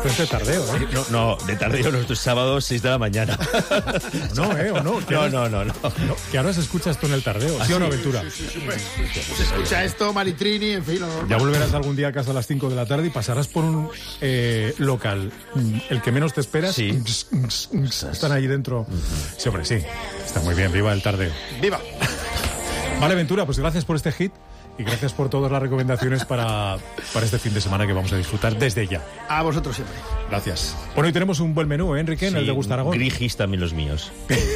Esto es de tardeo, ¿eh? No, de tardeo no, esto es sábado 6 de la mañana. ¿O no? No. Que ahora se escucha esto en el tardeo, ¿sí o no, Ventura? Sí. Se escucha esto, Maritrini, en fin. Ya volverás algún día a casa a las 5 de la tarde y pasarás por un local, el que menos te esperas. Sí. Están ahí dentro. Sí, hombre, sí. Está muy bien, viva el tardeo. ¡Viva! Vale, Ventura, pues gracias por este hit. Y gracias por todas las recomendaciones para este fin de semana que vamos a disfrutar desde ya. A vosotros siempre. Gracias. Bueno, hoy tenemos un buen menú, ¿eh, Enrique? En el de Gusta Aragón. Grigis también los míos.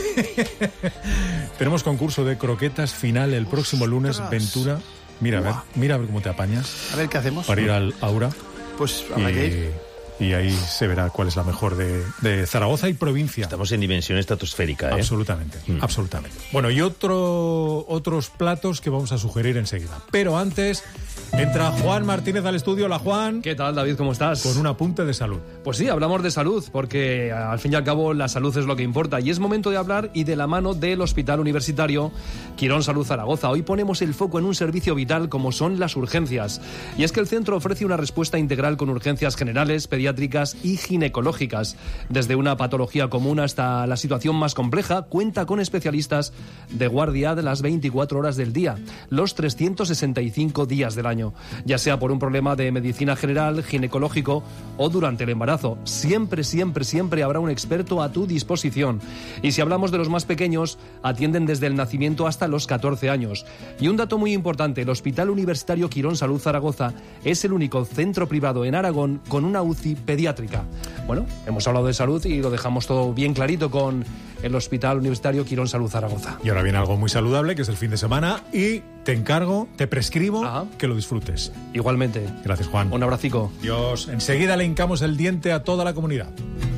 Tenemos concurso de croquetas final el próximo lunes. Ventura, mira a ver cómo te apañas. A ver qué hacemos. Para ir al Aura. Pues habrá que ir. Y ahí se verá cuál es la mejor de Zaragoza y provincia. Estamos en dimensión estratosférica, ¿eh? Absolutamente. Bueno, y otros platos que vamos a sugerir enseguida. Pero antes, entra Juan Martínez al estudio. Hola, Juan. ¿Qué tal, David? ¿Cómo estás? Con un apunte de salud. Pues sí, hablamos de salud, porque al fin y al cabo la salud es lo que importa. Y es momento de hablar y de la mano del Hospital Universitario Quirón Salud Zaragoza. Hoy ponemos el foco en un servicio vital como son las urgencias. Y es que el centro ofrece una respuesta integral con urgencias generales, pediátricas y ginecológicas. Desde una patología común hasta la situación más compleja, cuenta con especialistas de guardia de las 24 horas del día, los 365 días del año, ya sea por un problema de medicina general, ginecológico o durante el embarazo. Siempre habrá un experto a tu disposición. Y si hablamos de los más pequeños, atienden desde el nacimiento hasta los 14 años. Y un dato muy importante, el Hospital Universitario Quirón Salud Zaragoza es el único centro privado en Aragón con una UCI pediátrica. Bueno, hemos hablado de salud y lo dejamos todo bien clarito con el Hospital Universitario Quirón Salud Zaragoza. Y ahora viene algo muy saludable, que es el fin de semana, y te prescribo que lo disfrutes. Igualmente. Gracias, Juan. Un abracico. Dios. Enseguida le hincamos el diente a toda la comunidad.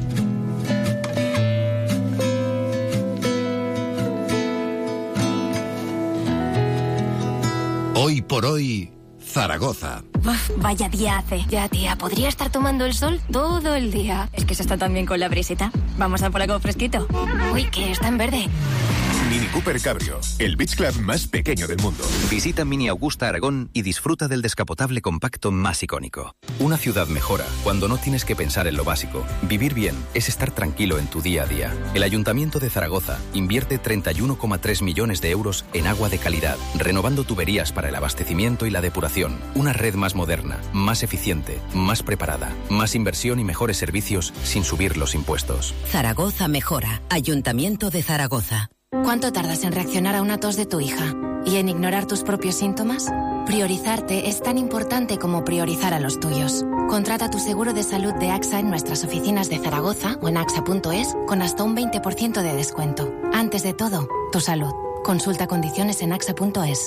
Hoy por hoy, Zaragoza. Uf, vaya día hace. Ya, tía, podría estar tomando el sol todo el día. Es que se está tan bien con la brisita. Vamos a por algo fresquito. Uy, que está en verde. Mini Cooper Cabrio, el beach club más pequeño del mundo. Visita Mini Augusta Aragón y disfruta del descapotable compacto más icónico. Una ciudad mejora cuando no tienes que pensar en lo básico. Vivir bien es estar tranquilo en tu día a día. El Ayuntamiento de Zaragoza invierte 31,3 millones de euros en agua de calidad, renovando tuberías para el abastecimiento y la depuración. Una red más moderna, más eficiente, más preparada, más inversión y mejores servicios sin subir los impuestos. Zaragoza mejora. Ayuntamiento de Zaragoza. ¿Cuánto tardas en reaccionar a una tos de tu hija? ¿Y en ignorar tus propios síntomas? Priorizarte es tan importante como priorizar a los tuyos. Contrata tu seguro de salud de AXA en nuestras oficinas de Zaragoza o en axa.es con hasta un 20% de descuento. Antes de todo, tu salud. Consulta condiciones en axa.es.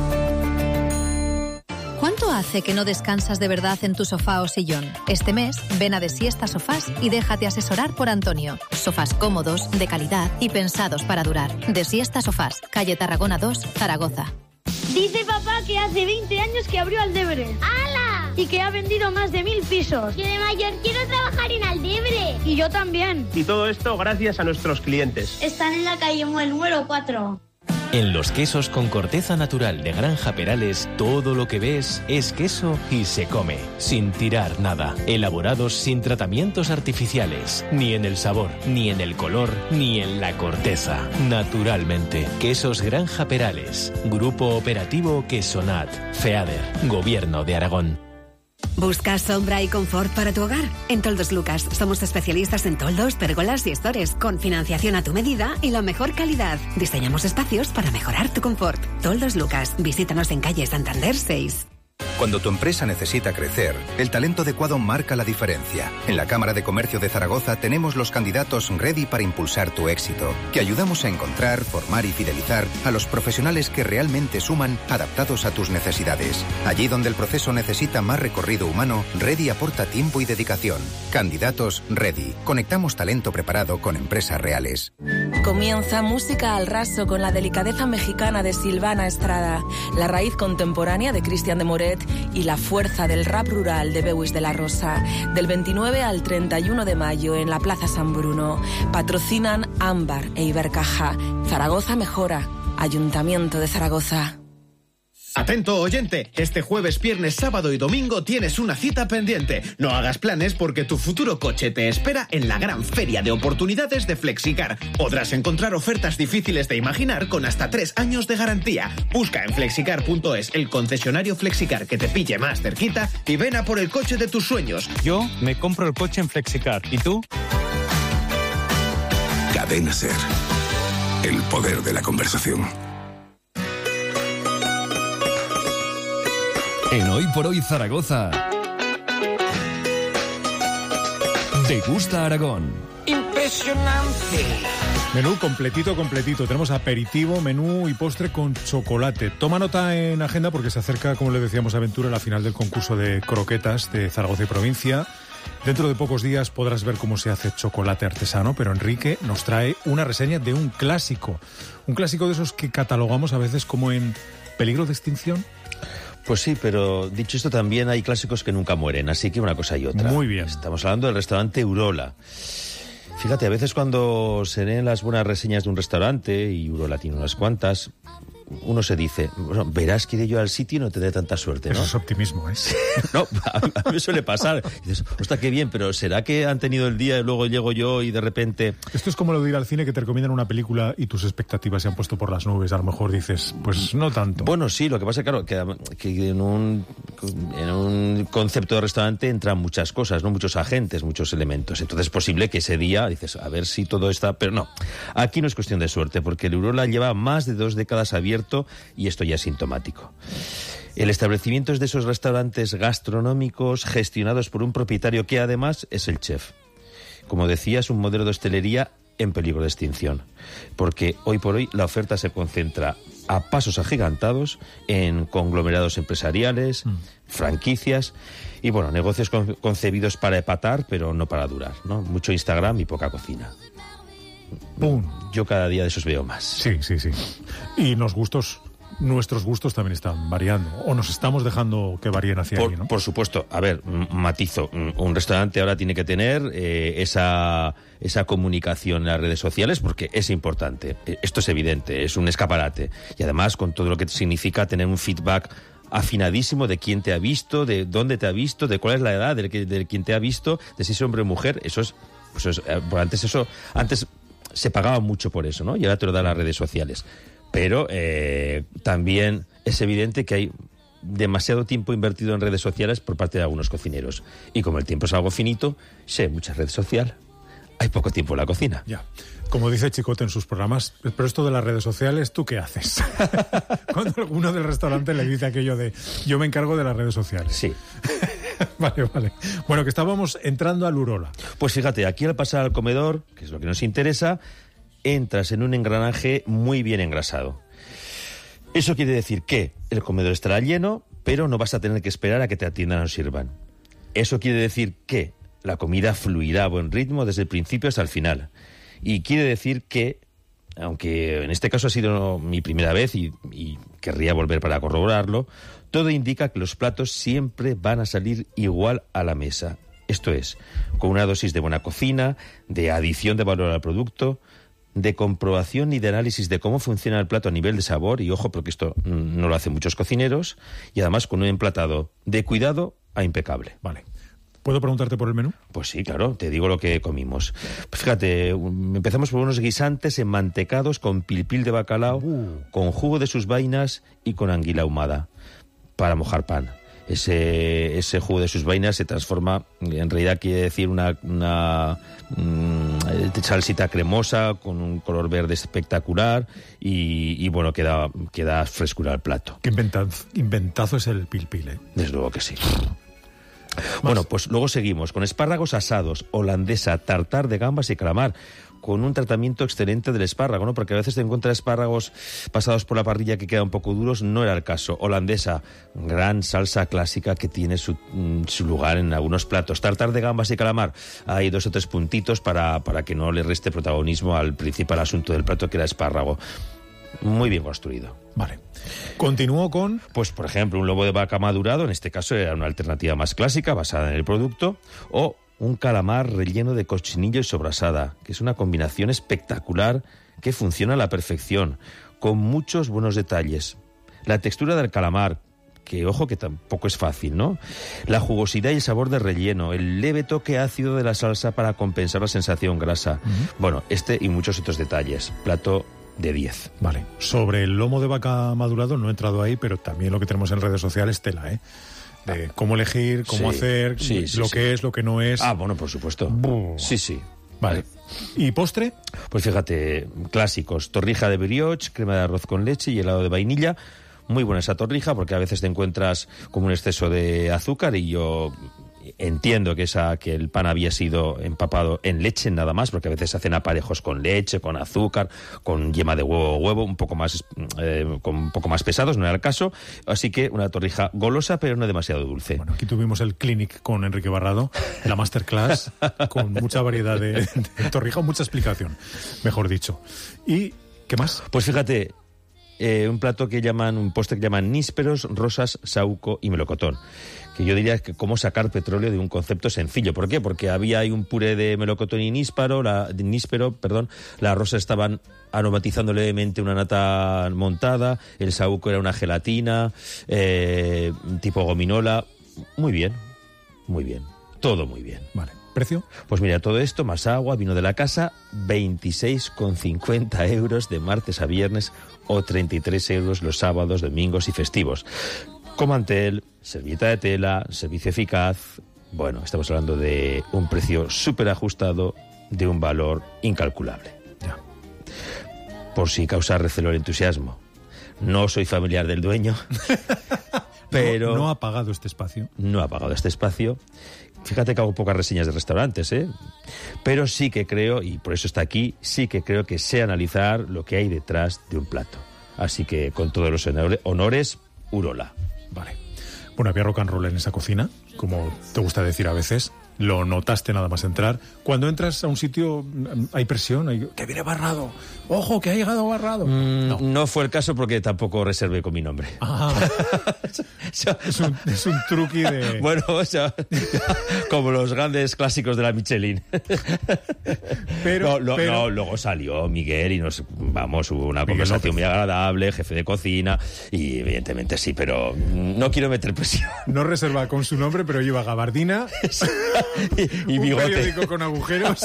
¿Cuánto hace que no descansas de verdad en tu sofá o sillón? Este mes, ven a Desiesta Sofás y déjate asesorar por Antonio. Sofás cómodos, de calidad y pensados para durar. Desiesta Sofás, calle Tarragona 2, Zaragoza. Dice papá que hace 20 años que abrió Aldebre. ¡Hala! Y que ha vendido más de 1000 pisos. Yo de mayor quiero trabajar en Aldebre. Y yo también. Y todo esto gracias a nuestros clientes. Están en la calle Muel número 4. En los quesos con corteza natural de Granja Perales, todo lo que ves es queso y se come, sin tirar nada. Elaborados sin tratamientos artificiales, ni en el sabor, ni en el color, ni en la corteza. Naturalmente, Quesos Granja Perales. Grupo Operativo Quesonat. FEADER. Gobierno de Aragón. ¿Buscas sombra y confort para tu hogar? En Toldos Lucas somos especialistas en toldos, pérgolas y estores, con financiación a tu medida y la mejor calidad. Diseñamos espacios para mejorar tu confort. Toldos Lucas, visítanos en calle Santander 6. Cuando tu empresa necesita crecer, el talento adecuado marca la diferencia. En la Cámara de Comercio de Zaragoza tenemos los candidatos ready para impulsar tu éxito, que ayudamos a encontrar, formar y fidelizar a los profesionales que realmente suman, adaptados a tus necesidades. Allí donde el proceso necesita más recorrido humano, Ready aporta tiempo y dedicación. Candidatos Ready. Conectamos talento preparado con empresas reales. Comienza Música al Raso con la delicadeza mexicana de Silvana Estrada, la raíz contemporánea de Cristian de Moret y la fuerza del rap rural de Beuys de la Rosa, del 29 al 31 de mayo en la Plaza San Bruno. Patrocinan Ámbar e Ibercaja. Zaragoza mejora. Ayuntamiento de Zaragoza. Atento, oyente, este jueves, viernes, sábado y domingo tienes una cita pendiente. No hagas planes porque tu futuro coche te espera en la gran feria de oportunidades de Flexicar. Podrás encontrar ofertas difíciles de imaginar con hasta 3 años de garantía. Busca en flexicar.es el concesionario Flexicar que te pille más cerquita y ven a por el coche de tus sueños. Yo me compro el coche en Flexicar. ¿Y tú? Cadena SER. El poder de la conversación. En Hoy por Hoy Zaragoza, Degusta Aragón. Impresionante. Menú completito. Tenemos aperitivo, menú y postre con chocolate. Toma nota en agenda porque se acerca, como le decíamos a Ventura, la final del concurso de croquetas de Zaragoza y provincia. Dentro de pocos días podrás ver cómo se hace chocolate artesano, pero Enrique nos trae una reseña de un clásico. Un clásico de esos que catalogamos a veces como en peligro de extinción. Pues sí, pero dicho esto también hay clásicos que nunca mueren, así que una cosa y otra. Muy bien. Estamos hablando del restaurante Urola. Fíjate, a veces cuando se leen las buenas reseñas de un restaurante, y Urola tiene unas cuantas, uno se dice, bueno, verás que iré yo al sitio y no te dé tanta suerte, ¿no? Eso es optimismo, ¿eh? No, a mí me suele pasar. Y dices, ostras, qué bien, pero ¿será que han tenido el día y luego llego yo y de repente...? Esto es como lo de ir al cine, que te recomiendan una película y tus expectativas se han puesto por las nubes. A lo mejor dices, pues no tanto. Bueno, sí, lo que pasa es claro, que en un concepto de restaurante entran muchas cosas, ¿no? Muchos agentes, muchos elementos. Entonces es posible que ese día dices, a ver si todo está... Pero no, aquí no es cuestión de suerte, porque el Urola lleva más de 2 décadas abierto y esto ya es sintomático. El establecimiento es de esos restaurantes gastronómicos gestionados por un propietario que además es el chef. Como decía, es un modelo de hostelería en peligro de extinción, porque hoy por hoy la oferta se concentra a pasos agigantados en conglomerados empresariales, franquicias y bueno, negocios concebidos para epatar, pero no para durar, ¿no? Mucho Instagram y poca cocina. ¡Pum! Yo cada día de esos veo más. Sí. Y nuestros gustos también están variando. O nos estamos dejando que varíen hacia ahí, ¿no? Por supuesto. A ver, matizo. Un restaurante ahora tiene que tener esa comunicación en las redes sociales porque es importante. Esto es evidente, es un escaparate. Y además con todo lo que significa tener un feedback afinadísimo de quién te ha visto, de dónde te ha visto, de cuál es la edad de quien te ha visto, de si es hombre o mujer. Eso es... Pues antes se pagaba mucho por eso, ¿no? Y ahora te lo dan las redes sociales. Pero también es evidente que hay demasiado tiempo invertido en redes sociales por parte de algunos cocineros. Y como el tiempo es algo finito, si hay mucha red social, hay poco tiempo en la cocina. Ya. Como dice Chicote en sus programas, pero esto de las redes sociales, ¿tú qué haces? Cuando alguno del restaurante le dice aquello de, yo me encargo de las redes sociales. Sí. Vale. Bueno, que estábamos entrando al Urola. Pues fíjate, aquí al pasar al comedor, que es lo que nos interesa, entras en un engranaje muy bien engrasado. Eso quiere decir que el comedor estará lleno, pero no vas a tener que esperar a que te atiendan o sirvan. Eso quiere decir que la comida fluirá a buen ritmo desde el principio hasta el final. Y quiere decir que, aunque en este caso ha sido mi primera vez y querría volver para corroborarlo, todo indica que los platos siempre van a salir igual a la mesa. Esto es, con una dosis de buena cocina, de adición de valor al producto, de comprobación y de análisis de cómo funciona el plato a nivel de sabor, y ojo, porque esto no lo hacen muchos cocineros, y además con un emplatado de cuidado a impecable. Vale. ¿Puedo preguntarte por el menú? Pues sí, claro, te digo lo que comimos. Pues fíjate, empezamos por unos guisantes enmantecados con pilpil de bacalao, con jugo de sus vainas y con anguila ahumada para mojar pan. Ese jugo de sus vainas se transforma, en realidad quiere decir una salsita cremosa con un color verde espectacular y bueno, queda frescura al plato. Qué inventazo es el pilpil, ¿eh? Desde luego que sí. Bueno, pues luego seguimos con espárragos asados, holandesa, tartar de gambas y calamar, con un tratamiento excelente del espárrago, ¿no? Porque a veces te encuentras espárragos pasados por la parrilla que quedan un poco duros, no era el caso. Holandesa, gran salsa clásica que tiene su lugar en algunos platos. Tartar de gambas y calamar, hay 2 o 3 puntitos para que no le reste protagonismo al principal asunto del plato, que era espárrago. Muy bien construido. Vale. ¿Continúo con? Pues, por ejemplo, un lobo de vaca madurado, en este caso era una alternativa más clásica, basada en el producto, o un calamar relleno de cochinillo y sobrasada, que es una combinación espectacular que funciona a la perfección, con muchos buenos detalles. La textura del calamar, que ojo que tampoco es fácil, ¿no? La jugosidad y el sabor del relleno, el leve toque ácido de la salsa para compensar la sensación grasa. Bueno, este y muchos otros detalles. Plato de 10. Vale. Sobre el lomo de vaca madurado no he entrado ahí, pero también lo que tenemos en redes sociales, tela, ¿eh? De cómo elegir, cómo hacer, lo que es, lo que no es. Ah, bueno, por supuesto. Sí. Vale. ¿Y postre? Pues fíjate, clásicos. Torrija de brioche, crema de arroz con leche y helado de vainilla. Muy buena esa torrija porque a veces te encuentras como un exceso de azúcar y yo entiendo que el pan había sido empapado en leche nada más, porque a veces hacen aparejos con leche, con azúcar, con yema de huevo un poco más pesados, no era el caso. Así que una torrija golosa, pero no demasiado dulce. Bueno, aquí tuvimos el clinic con Enrique Barrado, la masterclass, con mucha variedad de torrija, mucha explicación, mejor dicho. ¿Y qué más? Pues fíjate, un postre que llaman nísperos, rosas, saúco y melocotón. Que yo diría que cómo sacar petróleo de un concepto sencillo. ¿Por qué? Porque había ahí un puré de melocotón y níspero, las rosas estaban aromatizando levemente una nata montada, el saúco era una gelatina, tipo gominola. Muy bien, todo muy bien. Vale. ¿Precio? Pues mira, todo esto, más agua, vino de la casa, 26,50 euros de martes a viernes o 33 euros los sábados, domingos y festivos. Con mantel, servilleta de tela, servicio eficaz. Bueno, estamos hablando de un precio súper ajustado, de un valor incalculable. Ya. Por si causa recelo el entusiasmo. No soy familiar del dueño, pero... No ha pagado este espacio. No ha pagado este espacio. Fíjate que hago pocas reseñas de restaurantes, ¿eh? Pero sí que creo, y por eso está aquí, sí que creo que sé analizar lo que hay detrás de un plato. Así que, con todos los honores, Urola. Vale. Bueno, había rock and roll en esa cocina, como te gusta decir a veces. Lo notaste nada más entrar. Cuando entras a un sitio hay presión, que viene Barrado. ¡Ojo, que ha llegado Barrado! No fue el caso porque tampoco reservé con mi nombre. Es un truqui de... Bueno, como los grandes clásicos de la Michelin. Pero luego salió Miguel y hubo una conversación muy agradable, jefe de cocina, y evidentemente sí, pero no quiero meter presión. No reserva con su nombre, pero lleva gabardina... y un bigote. Periódico con agujeros.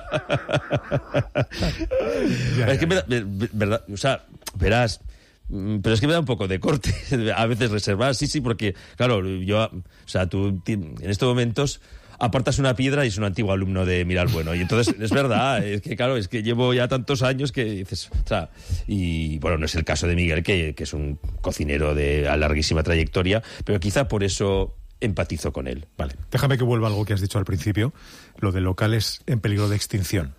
Es que verdad, o sea, verás, pero es que me da un poco de corte a veces reservar, sí, porque claro, tú en estos momentos apartas una piedra y es un antiguo alumno de Mirar Bueno, y entonces es verdad, es que claro, es que llevo ya tantos años que dices, o sea, y bueno, no es el caso de Miguel, que es un cocinero de larguísima trayectoria, pero quizá por eso empatizo con él. Vale, déjame que vuelva a algo que has dicho al principio, lo de locales en peligro de extinción.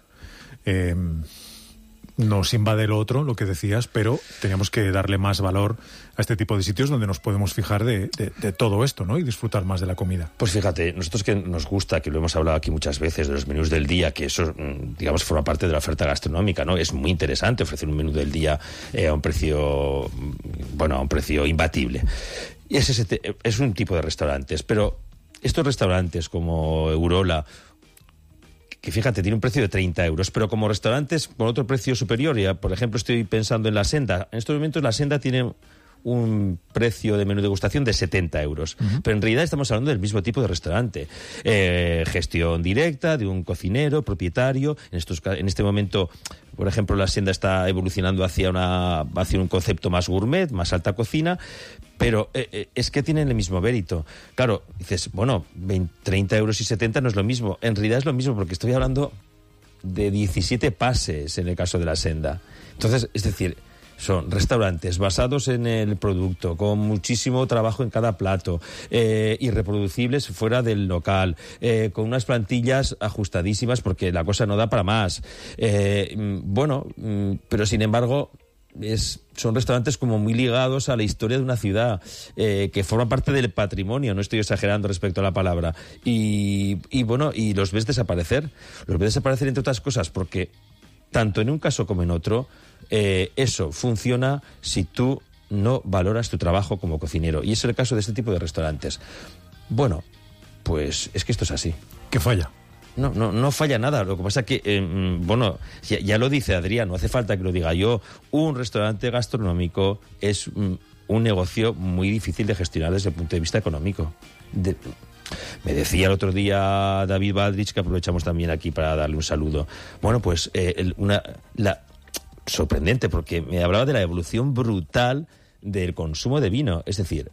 Nos invade lo otro, lo que decías, pero teníamos que darle más valor a este tipo de sitios donde nos podemos fijar de todo esto, ¿no? Y disfrutar más de la comida. Pues fíjate, nosotros que nos gusta, que lo hemos hablado aquí muchas veces, de los menús del día, que eso, digamos, forma parte de la oferta gastronómica, ¿no? Es muy interesante ofrecer un menú del día a un precio imbatible. Y es un tipo de restaurantes, pero estos restaurantes como Urola, que fíjate, tiene un precio de 30 euros, pero como restaurantes con otro precio superior, ya, por ejemplo, estoy pensando en La Senda. En estos momentos La Senda tiene un precio de menú degustación de 70 euros. Pero en realidad estamos hablando del mismo tipo de restaurante. Gestión directa de un cocinero, propietario. En este momento, por ejemplo, La Senda está evolucionando hacia un concepto más gourmet, más alta cocina, pero es que tienen el mismo mérito. Claro, dices, bueno, 30 euros y 70 no es lo mismo. En realidad es lo mismo, porque estoy hablando de 17 pases en el caso de La Senda. Entonces, es decir, son restaurantes basados en el producto, con muchísimo trabajo en cada plato, irreproducibles fuera del local, con unas plantillas ajustadísimas porque la cosa no da para más. Pero sin embargo son restaurantes como muy ligados a la historia de una ciudad, que forman parte del patrimonio, no estoy exagerando respecto a la palabra, y los ves desaparecer. Los ves desaparecer, entre otras cosas, porque tanto en un caso como en otro, eso funciona si tú no valoras tu trabajo como cocinero. Y es el caso de este tipo de restaurantes. Bueno, pues es que esto es así. ¿Qué falla? No falla nada. Lo que pasa es que, ya lo dice Adrián, no hace falta que lo diga yo. Un restaurante gastronómico es un negocio muy difícil de gestionar desde el punto de vista económico. Me decía el otro día David Baldrich, que aprovechamos también aquí para darle un saludo. Bueno, pues sorprendente, porque me hablaba de la evolución brutal del consumo de vino. Es decir,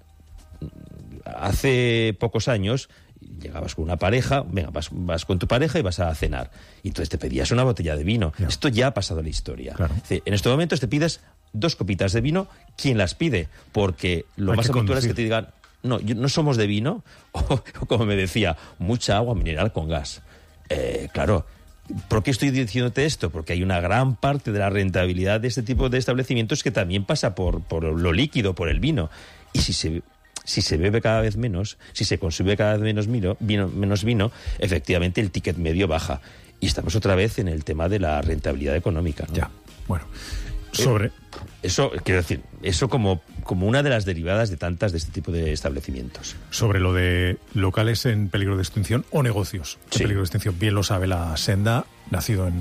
hace pocos años llegabas con una pareja, venga, vas con tu pareja y vas a cenar. Y entonces te pedías una botella de vino. Ya. Esto ya ha pasado a la historia. Claro. Es decir, en estos momentos te pides 2 copitas de vino. ¿Quién las pide? Porque lo más habitual es que te digan, no somos de vino, o como me decía, mucha agua mineral con gas. Claro. ¿Por qué estoy diciéndote esto? Porque hay una gran parte de la rentabilidad de este tipo de establecimientos que también pasa por lo líquido, por el vino. Y si se bebe cada vez menos, si se consume cada vez menos vino, efectivamente el ticket medio baja. Y estamos otra vez en el tema de la rentabilidad económica, ¿no? Ya, bueno. Eso, quiero decir, eso como una de las derivadas de tantas de este tipo de establecimientos. Sobre lo de locales en peligro de extinción o negocios en peligro de extinción, bien lo sabe la Senda, nacido en